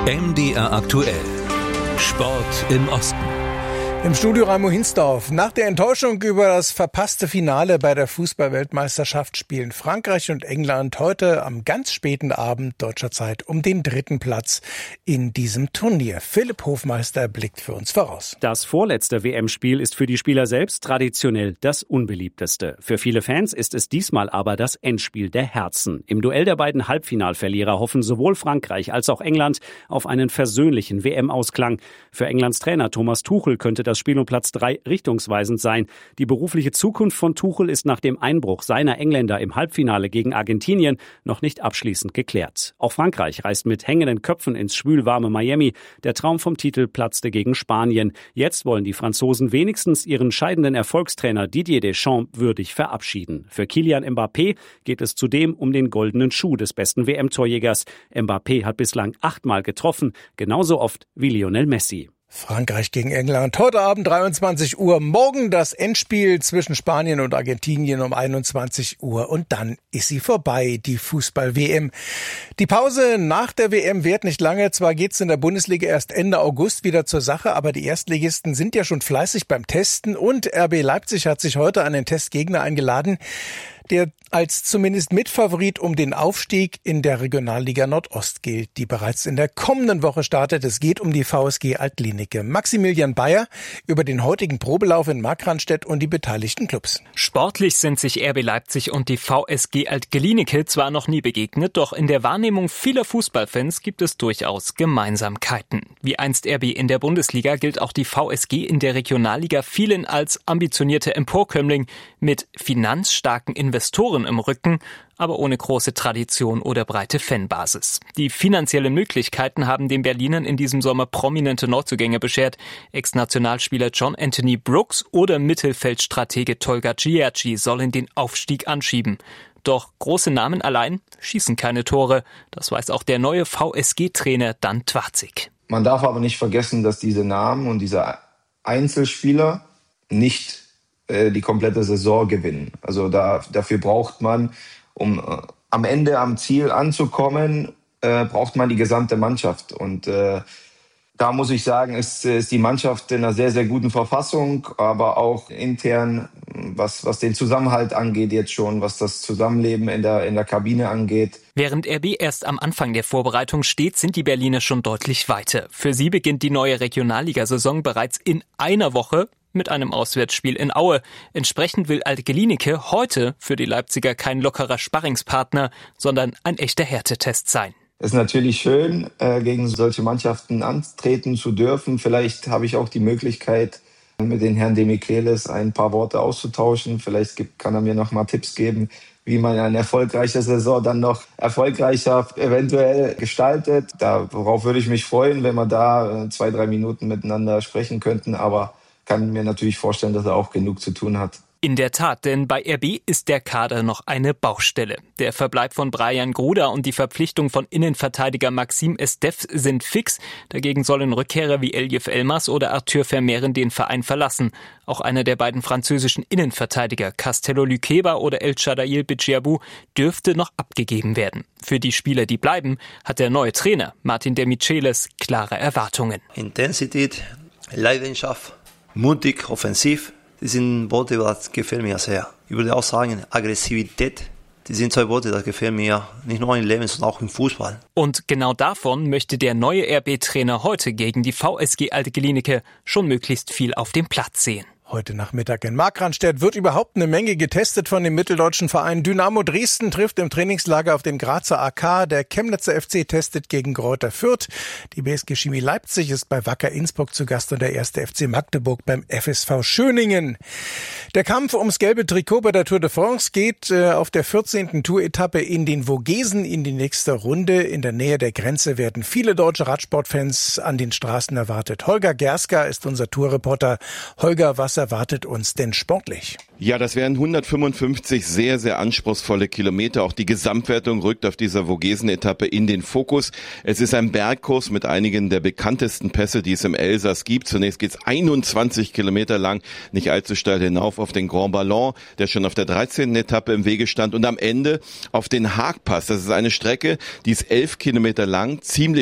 MDR aktuell. Sport im Osten. Im Studio Raimo Hinsdorf. Nach der Enttäuschung über das verpasste Finale bei der Fußball-Weltmeisterschaft spielen Frankreich und England heute am ganz späten Abend deutscher Zeit um den 3. Platz in diesem Turnier. Philipp Hofmeister blickt für uns voraus. Das vorletzte WM-Spiel ist für die Spieler selbst traditionell das unbeliebteste. Für viele Fans ist es diesmal aber das Endspiel der Herzen. Im Duell der beiden Halbfinalverlierer hoffen sowohl Frankreich als auch England auf einen versöhnlichen WM-Ausklang. Für Englands Trainer Thomas Tuchel könnte das Spiel um Platz 3 richtungsweisend sein. Die berufliche Zukunft von Tuchel ist nach dem Einbruch seiner Engländer im Halbfinale gegen Argentinien noch nicht abschließend geklärt. Auch Frankreich reist mit hängenden Köpfen ins schwülwarme Miami. Der Traum vom Titel platzte gegen Spanien. Jetzt wollen die Franzosen wenigstens ihren scheidenden Erfolgstrainer Didier Deschamps würdig verabschieden. Für Kylian Mbappé geht es zudem um den goldenen Schuh des besten WM-Torjägers. Mbappé hat bislang 8-mal getroffen, genauso oft wie Lionel Messi. Frankreich gegen England. Heute Abend 23 Uhr. Morgen das Endspiel zwischen Spanien und Argentinien um 21 Uhr. Und dann ist sie vorbei, die Fußball-WM. Die Pause nach der WM währt nicht lange. Zwar geht's in der Bundesliga erst Ende August wieder zur Sache, aber die Erstligisten sind ja schon fleißig beim Testen. Und RB Leipzig hat sich heute einen Testgegner eingeladen, der als zumindest Mitfavorit um den Aufstieg in der Regionalliga Nordost gilt, die bereits in der kommenden Woche startet. Es geht um die VSG Alt-Glienicke. Maximilian Bayer über den heutigen Probelauf in Markranstädt und die beteiligten Clubs. Sportlich sind sich RB Leipzig und die VSG Alt-Glienicke zwar noch nie begegnet, doch in der Wahrnehmung vieler Fußballfans gibt es durchaus Gemeinsamkeiten. Wie einst RB in der Bundesliga gilt auch die VSG in der Regionalliga vielen als ambitionierte Emporkömmling mit finanzstarken Investoren im Rücken, aber ohne große Tradition oder breite Fanbasis. Die finanziellen Möglichkeiten haben den Berlinern in diesem Sommer prominente Neuzugänge beschert. Ex-Nationalspieler John Anthony Brooks oder Mittelfeldstratege Tolga Ciherci sollen den Aufstieg anschieben. Doch große Namen allein schießen keine Tore. Das weiß auch der neue VSG-Trainer Dan Twardzik. Man darf aber nicht vergessen, dass diese Namen und diese Einzelspieler nicht die komplette Saison gewinnen. Also dafür braucht man, um am Ende am Ziel anzukommen, braucht man die gesamte Mannschaft. Und da muss ich sagen, ist die Mannschaft in einer sehr, sehr guten Verfassung, aber auch intern, was den Zusammenhalt angeht jetzt schon, was das Zusammenleben in der Kabine angeht. Während RB erst am Anfang der Vorbereitung steht, sind die Berliner schon deutlich weiter. Für sie beginnt die neue Regionalligasaison bereits in einer Woche mit einem Auswärtsspiel in Aue. Entsprechend will Alt-Glienicke heute für die Leipziger kein lockerer Sparringspartner, sondern ein echter Härtetest sein. Es ist natürlich schön, gegen solche Mannschaften antreten zu dürfen. Vielleicht habe ich auch die Möglichkeit, mit den Herrn Demichelis ein paar Worte auszutauschen. Vielleicht kann er mir noch mal Tipps geben, wie man eine erfolgreiche Saison dann noch erfolgreicher eventuell gestaltet. Darauf würde ich mich freuen, wenn wir da 2-3 Minuten miteinander sprechen könnten. Aber kann mir natürlich vorstellen, dass er auch genug zu tun hat. In der Tat, denn bei RB ist der Kader noch eine Baustelle. Der Verbleib von Brian Gruda und die Verpflichtung von Innenverteidiger Maxime Estève sind fix. Dagegen sollen Rückkehrer wie Eljif Elmas oder Arthur Vermeeren den Verein verlassen. Auch einer der beiden französischen Innenverteidiger, Castello Luqueba oder El Chadail Bidjiabou, dürfte noch abgegeben werden. Für die Spieler, die bleiben, hat der neue Trainer Martin Demichelis klare Erwartungen. Intensität, Leidenschaft, mutig, offensiv. Das sind Worte, das gefällt mir sehr. Ich würde auch sagen, Aggressivität. Die sind 2 Worte, das gefällt mir nicht nur im Leben, sondern auch im Fußball. Und genau davon möchte der neue RB-Trainer heute gegen die VSG Alt-Glienicke schon möglichst viel auf dem Platz sehen. Heute Nachmittag in Markranstädt wird überhaupt eine Menge getestet von dem mitteldeutschen Verein. Dynamo Dresden trifft im Trainingslager auf den Grazer AK. Der Chemnitzer FC testet gegen Greuther Fürth. Die BSG Chemie Leipzig ist bei Wacker Innsbruck zu Gast und der 1. FC Magdeburg beim FSV Schöningen. Der Kampf ums gelbe Trikot bei der Tour de France geht auf der 14. Tour-Etappe in den Vogesen in die nächste Runde. In der Nähe der Grenze werden viele deutsche Radsportfans an den Straßen erwartet. Holger Gerska ist unser Tourreporter. Holger, was erwartet uns denn sportlich? Ja, das wären 155 sehr, sehr anspruchsvolle Kilometer. Auch die Gesamtwertung rückt auf dieser Vogesen-Etappe in den Fokus. Es ist ein Bergkurs mit einigen der bekanntesten Pässe, die es im Elsass gibt. Zunächst geht's 21 Kilometer lang, nicht allzu steil hinauf auf den Grand Ballon, der schon auf der 13. Etappe im Wege stand, und am Ende auf den Haagpass. Das ist eine Strecke, die ist 11 Kilometer lang, ziemlich